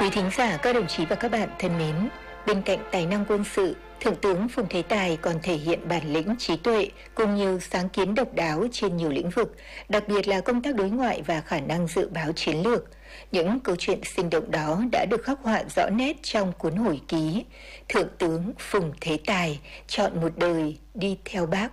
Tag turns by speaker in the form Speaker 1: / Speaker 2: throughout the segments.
Speaker 1: Quý thính giả, các đồng chí và các bạn thân mến, bên cạnh tài năng quân sự, Thượng tướng Phùng Thế Tài còn thể hiện bản lĩnh, trí tuệ cùng nhiều sáng kiến độc đáo trên nhiều lĩnh vực, đặc biệt là công tác đối ngoại và khả năng dự báo chiến lược. Những câu chuyện sinh động đó đã được khắc họa rõ nét trong cuốn hồi ký Thượng tướng Phùng Thế Tài chọn một đời đi theo Bác.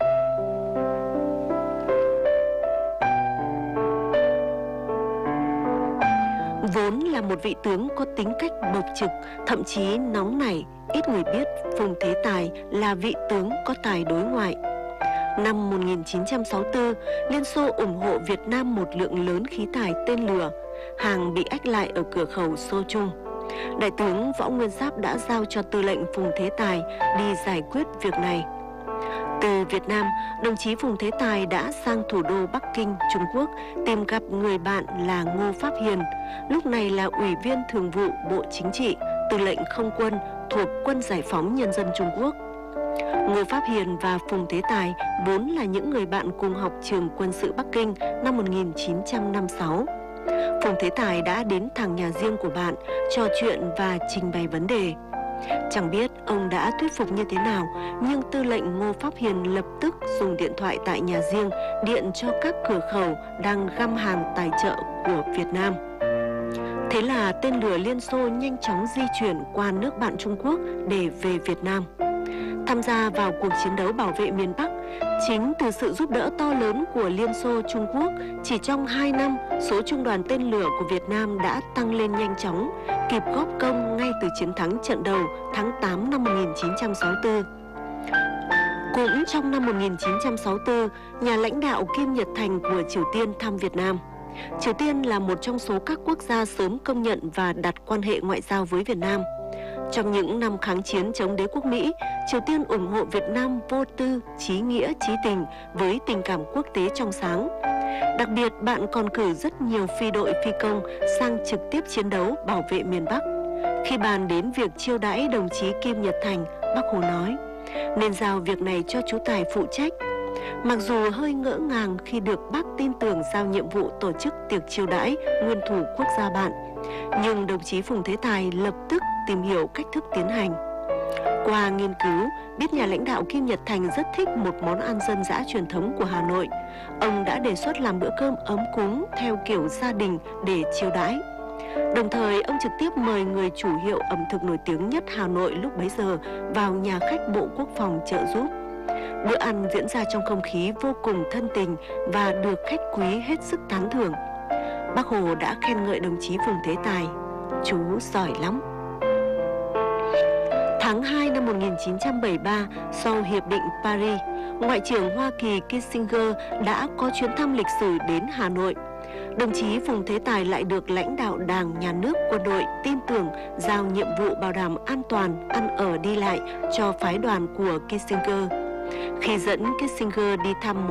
Speaker 2: Vốn là một vị tướng có tính cách bộc trực, thậm chí nóng nảy, ít người biết Phùng Thế Tài là vị tướng có tài đối ngoại. Năm 1964, Liên Xô ủng hộ Việt Nam một lượng lớn khí tài tên lửa, hàng bị ách lại ở cửa khẩu Xô Trung. Đại tướng Võ Nguyên Giáp đã giao cho tư lệnh Phùng Thế Tài đi giải quyết việc này. Từ Việt Nam, đồng chí Phùng Thế Tài đã sang thủ đô Bắc Kinh, Trung Quốc tìm gặp người bạn là Ngô Pháp Hiền, lúc này là Ủy viên Thường vụ Bộ Chính trị, Tư lệnh Không quân thuộc Quân Giải phóng Nhân dân Trung Quốc. Ngô Pháp Hiền và Phùng Thế Tài vốn là những người bạn cùng học trường quân sự Bắc Kinh năm 1956. Phùng Thế Tài đã đến thẳng nhà riêng của bạn, trò chuyện và trình bày vấn đề. Chẳng biết ông đã thuyết phục như thế nào, nhưng tư lệnh Ngô Pháp Hiền lập tức dùng điện thoại tại nhà riêng điện cho các cửa khẩu đang găm hàng tài trợ của Việt Nam. Thế là tên lửa Liên Xô nhanh chóng di chuyển qua nước bạn Trung Quốc để về Việt Nam. Tham gia vào cuộc chiến đấu bảo vệ miền Bắc, chính từ sự giúp đỡ to lớn của Liên Xô Trung Quốc, chỉ trong 2 năm, số trung đoàn tên lửa của Việt Nam đã tăng lên nhanh chóng, kịp góp công ngay từ chiến thắng trận đầu tháng 8 năm 1964. Cũng trong năm 1964, nhà lãnh đạo Kim Nhật Thành của Triều Tiên thăm Việt Nam. Triều Tiên là một trong số các quốc gia sớm công nhận và đặt quan hệ ngoại giao với Việt Nam. Trong những năm kháng chiến chống đế quốc Mỹ, Triều Tiên ủng hộ Việt Nam vô tư, chí nghĩa, chí tình với tình cảm quốc tế trong sáng. Đặc biệt, bạn còn cử rất nhiều phi đội phi công sang trực tiếp chiến đấu bảo vệ miền Bắc. Khi bàn đến việc chiêu đãi đồng chí Kim Nhật Thành, Bác Hồ nói, nên giao việc này cho chú Tài phụ trách. Mặc dù hơi ngỡ ngàng khi được Bác tin tưởng giao nhiệm vụ tổ chức tiệc chiêu đãi nguyên thủ quốc gia bạn, nhưng đồng chí Phùng Thế Tài lập tức tìm hiểu cách thức tiến hành. Qua nghiên cứu, biết nhà lãnh đạo Kim Nhật Thành rất thích một món ăn dân dã truyền thống của Hà Nội. Ông đã đề xuất làm bữa cơm ấm cúng theo kiểu gia đình để chiêu đãi. Đồng thời, ông trực tiếp mời người chủ hiệu ẩm thực nổi tiếng nhất Hà Nội lúc bấy giờ vào nhà khách Bộ Quốc phòng trợ giúp. Bữa ăn diễn ra trong không khí vô cùng thân tình và được khách quý hết sức tán thưởng. Bác Hồ đã khen ngợi đồng chí Phùng Thế Tài, chú giỏi lắm. Tháng 2 năm 1973, sau Hiệp định Paris, Ngoại trưởng Hoa Kỳ Kissinger đã có chuyến thăm lịch sử đến Hà Nội. Đồng chí Phùng Thế Tài lại được lãnh đạo Đảng, Nhà nước, quân đội tin tưởng giao nhiệm vụ bảo đảm an toàn, ăn ở đi lại cho phái đoàn của Kissinger. Khi dẫn Kissinger đi thăm